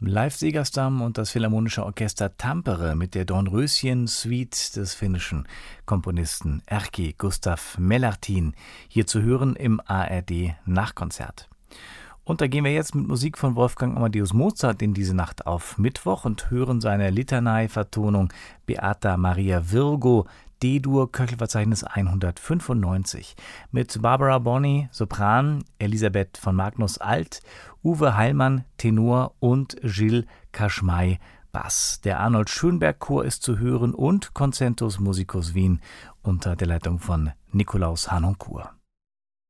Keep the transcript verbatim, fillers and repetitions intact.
Live-Segerstam und das Philharmonische Orchester Tampere mit der Dornröschen-Suite des finnischen Komponisten Erkki Gustav Melartin, hier zu hören im A R D-Nachtkonzert. Und da gehen wir jetzt mit Musik von Wolfgang Amadeus Mozart in diese Nacht auf Mittwoch und hören seine Litanei-Vertonung Beata Maria Virgo, D-Dur, Köchelverzeichnis hundertfünfundneunzig, mit Barbara Bonney, Sopran, Elisabeth von Magnus Alt, Uwe Heilmann, Tenor und Gilles Kaschmai, Bass. Der Arnold Schönberg Chor ist zu hören und Concentus Musicus Wien unter der Leitung von Nikolaus Harnoncourt.